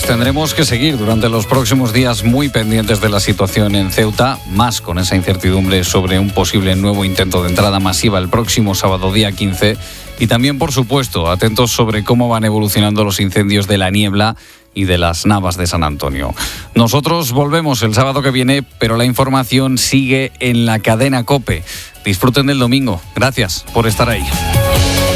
tendremos que seguir durante los próximos días muy pendientes de la situación en Ceuta, más con esa incertidumbre sobre un posible nuevo intento de entrada masiva el próximo sábado día 15 y también, por supuesto, atentos sobre cómo van evolucionando los incendios de La Niebla y de las Navas de San Antonio. Nosotros volvemos el sábado que viene, pero la información sigue en la cadena COPE. Disfruten del domingo. Gracias por estar ahí.